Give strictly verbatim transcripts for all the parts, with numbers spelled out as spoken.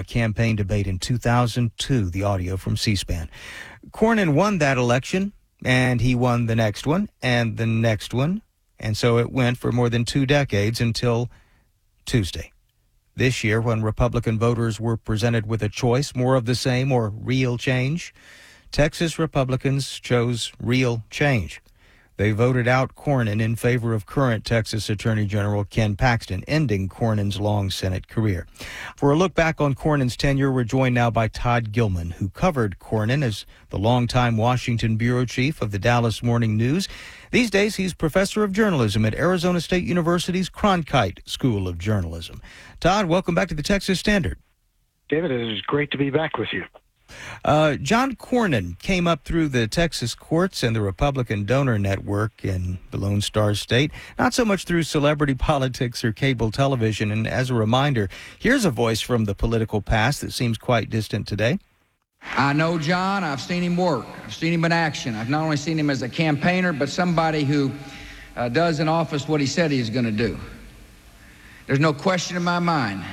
a campaign debate in two thousand two, the audio from C-SPAN. Cornyn won that election, and he won the next one, and the next one, and so it went for more than two decades until Tuesday. This year, when Republican voters were presented with a choice, more of the same or real change, Texas Republicans chose real change. They voted out Cornyn in favor of current Texas Attorney General Ken Paxton, ending Cornyn's long Senate career. For a look back on Cornyn's tenure, we're joined now by Todd Gilman, who covered Cornyn as the longtime Washington bureau chief of the Dallas Morning News. These days, he's professor of journalism at Arizona State University's Cronkite School of Journalism. Todd, welcome back to the Texas Standard. David, it is great to be back with you. Uh, John Cornyn came up through the Texas courts and the Republican donor network in the Lone Star State, not so much through celebrity politics or cable television. And as a reminder, here's a voice from the political past that seems quite distant today. I know John. I've seen him work. I've seen him in action. I've not only seen him as a campaigner, but somebody who uh, does in office what he said he's going to do. There's no question in my mind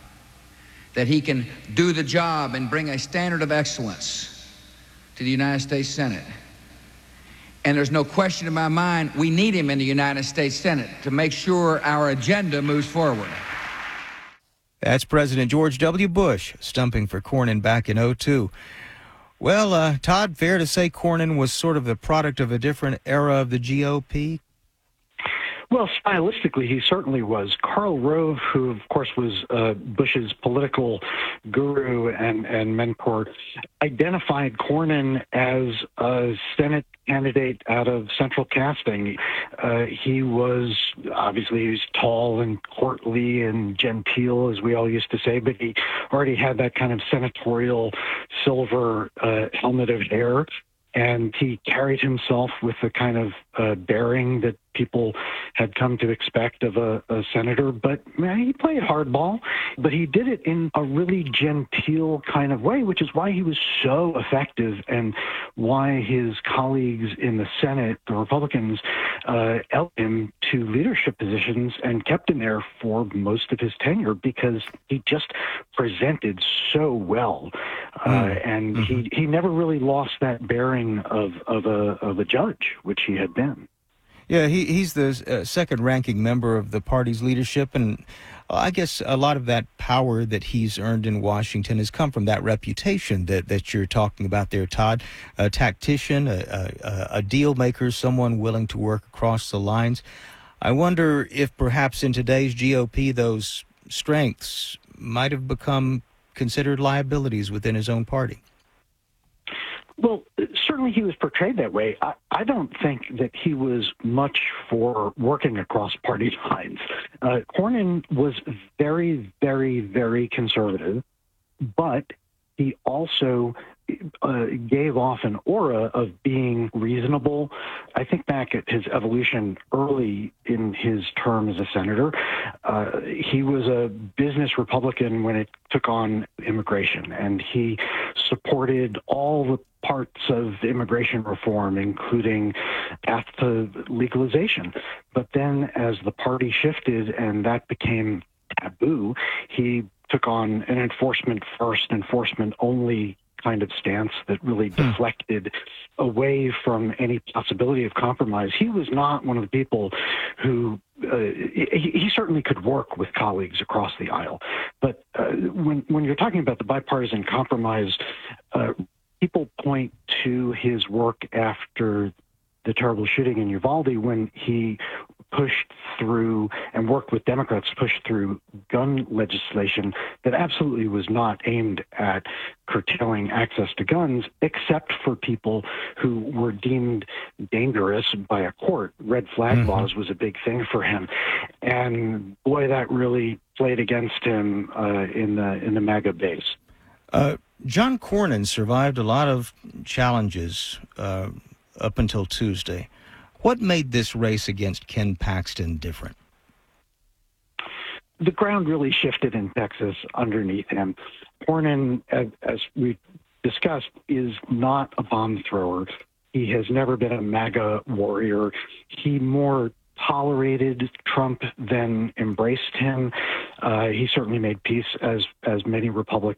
that he can do the job and bring a standard of excellence to the United States Senate. And there's no question in my mind we need him in the United States Senate to make sure our agenda moves forward. That's President George W. Bush stumping for Cornyn back in oh two. Well, uh, Todd, fair to say Cornyn was sort of the product of a different era of the G O P? Well, stylistically, he certainly was. Karl Rove, who, of course, was uh, Bush's political guru and, and mentor, identified Cornyn as a Senate candidate out of central casting. Uh, he was, obviously, he was tall and courtly and genteel, as we all used to say, but he already had that kind of senatorial silver uh, helmet of hair. And he carried himself with the kind of uh, bearing that people had come to expect of a, a senator. But man, he played hardball, but he did it in a really genteel kind of way, which is why he was so effective and why his colleagues in the Senate, the Republicans, uh, elected him to leadership positions and kept him there for most of his tenure because he just presented so well. Uh, mm. And mm-hmm. he, he never really lost that bearing of, of, a, of a judge, which he had been. Yeah, he, he's the uh, second-ranking member of the party's leadership, and I guess a lot of that power that he's earned in Washington has come from that reputation that, that you're talking about there, Todd. A tactician, a, a, a deal maker, someone willing to work across the lines. I wonder if perhaps in today's G O P those strengths might have become considered liabilities within his own party. Well, certainly he was portrayed that way. I, I don't think that he was much for working across party lines. Uh, Cornyn was very, very, very conservative, but he also uh, gave off an aura of being reasonable. I think back at his evolution early in his term as a senator. Uh, he was a business Republican when it took on immigration, and he supported all the parts of immigration reform, including path to legalization. But then as the party shifted and that became taboo, he took on an enforcement first, enforcement only kind of stance that really hmm. deflected away from any possibility of compromise. He was not one of the people who, uh, he, he certainly could work with colleagues across the aisle. But uh, when, when you're talking about the bipartisan compromise, uh, people point to his work after the terrible shooting in Uvalde when he pushed through and worked with Democrats to push through gun legislation that absolutely was not aimed at curtailing access to guns, except for people who were deemed dangerous by a court. Red flag mm-hmm. laws was a big thing for him. And boy, that really played against him uh, in the in the MAGA base. Uh, John Cornyn survived a lot of challenges uh, up until Tuesday. What made this race against Ken Paxton different? The ground really shifted in Texas underneath him. Cornyn, as, as we discussed, is not a bomb thrower. He has never been a MAGA warrior. He more tolerated Trump than embraced him. Uh, he certainly made peace, as as many Republicans